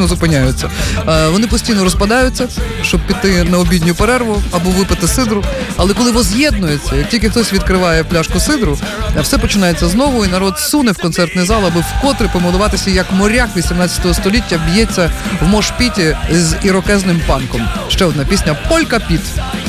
постійно зупиняються. Вони постійно розпадаються, щоб піти на обідню перерву або випити сидру. Але коли воз'єднуються, як тільки хтось відкриває пляшку сидру, все починається знову, і народ суне в концертний зал, аби вкотре помилуватися, як моряк 18 століття б'ється в мошпіті з ірокезним панком. Ще одна пісня «Полька Піт».